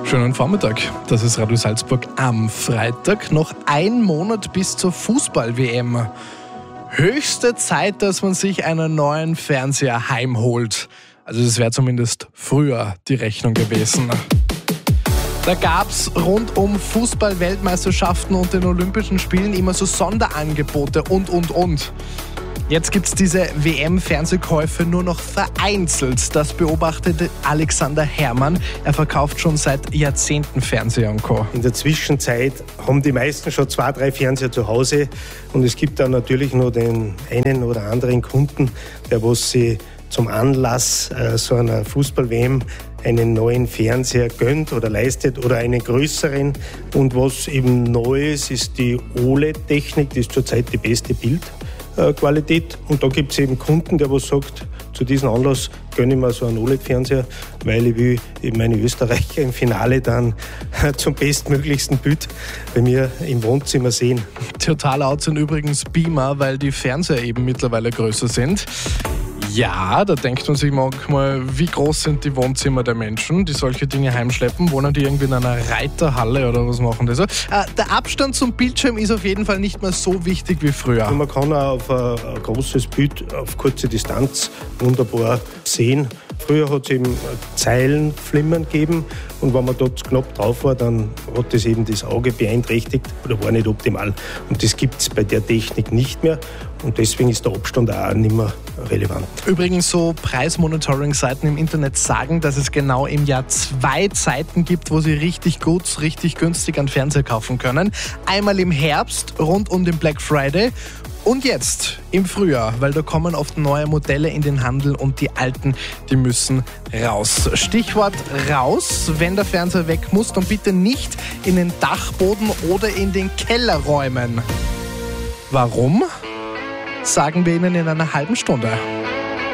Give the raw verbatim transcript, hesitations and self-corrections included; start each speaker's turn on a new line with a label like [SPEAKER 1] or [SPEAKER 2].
[SPEAKER 1] Schönen Vormittag, das ist Radio Salzburg am Freitag. Noch ein Monat bis zur Fußball-W M. Höchste Zeit, dass man sich einen neuen Fernseher heimholt. Also das wäre zumindest früher die Rechnung gewesen. Da gab es rund um Fußball-Weltmeisterschaften und den Olympischen Spielen immer so Sonderangebote und, und, und. Jetzt gibt es diese W M-Fernsehkäufe nur noch vereinzelt. Das beobachtete Alexander Herrmann. Er verkauft schon seit Jahrzehnten Fernseher und Co.
[SPEAKER 2] In der Zwischenzeit haben die meisten schon zwei, drei Fernseher zu Hause. Und es gibt dann natürlich nur den einen oder anderen Kunden, der was sie zum Anlass äh, so einer Fußball-W M einen neuen Fernseher gönnt oder leistet oder einen größeren. Und was eben neu ist, ist die O L E D-Technik. Das ist zurzeit die beste Bildqualität. Und da gibt es eben Kunden, der was sagt, zu diesem Anlass gönne ich mir so einen O L E D-Fernseher, weil ich will eben meine Österreicher im Finale dann zum bestmöglichsten Bild bei mir im Wohnzimmer sehen.
[SPEAKER 1] Total out sind übrigens Beamer, weil die Fernseher eben mittlerweile größer sind. Ja, da denkt man sich manchmal, wie groß sind die Wohnzimmer der Menschen, die solche Dinge heimschleppen? Wohnen die irgendwie in einer Reiterhalle oder was machen die so? Äh, der Abstand zum Bildschirm ist auf jeden Fall nicht mehr so wichtig wie früher.
[SPEAKER 2] Man kann auch auf ein, ein großes Bild auf kurze Distanz wunderbar sehen. Früher hat es eben Zeilenflimmern gegeben und wenn man dort knapp drauf war, dann hat das eben das Auge beeinträchtigt oder war nicht optimal. Und das gibt es bei der Technik nicht mehr und deswegen ist der Abstand auch nicht mehr relevant.
[SPEAKER 1] Übrigens, so Preismonitoring-Seiten im Internet sagen, dass es genau im Jahr zwei Zeiten gibt, wo Sie richtig gut, richtig günstig einen Fernseher kaufen können. Einmal im Herbst rund um den Black Friday und jetzt im Frühjahr, weil da kommen oft neue Modelle in den Handel und die alten, die müssen raus. Stichwort raus, wenn der Fernseher weg muss, dann bitte nicht in den Dachboden oder in den Keller räumen. Warum? Sagen wir Ihnen in einer halben Stunde.